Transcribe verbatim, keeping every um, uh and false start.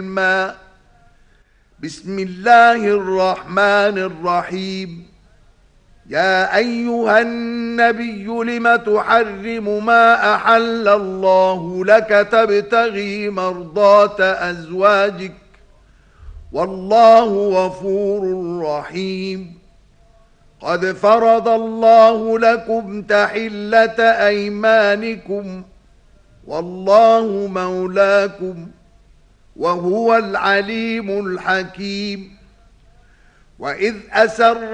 ما بسم الله الرحمن الرحيم. يا أيها النبي لم تحرم ما أحل الله لك تبتغي مرضات أزواجك والله غفور رحيم. قد فرض الله لكم تحلة أيمانكم والله مولاكم وهو العليم الحكيم. وإذ أسر